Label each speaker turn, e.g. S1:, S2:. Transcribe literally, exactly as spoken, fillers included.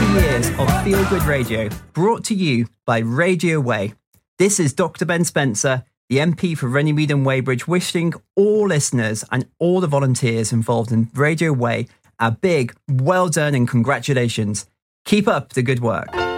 S1: years of Feel Good Radio, brought to you by Radio Way. This is Doctor Ben Spencer, the M P for Runnymede and Weybridge, wishing all listeners and all the volunteers involved in Radio Way a big well done and congratulations. Keep up the good work.